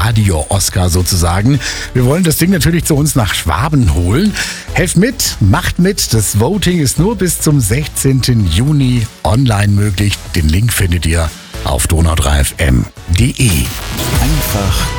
Radio-Oscar sozusagen. Wir wollen das Ding natürlich zu uns nach Schwaben holen. Helft mit, macht mit. Das Voting ist nur bis zum 16. Juni online möglich. Den Link findet ihr auf donau3fm.de. Einfach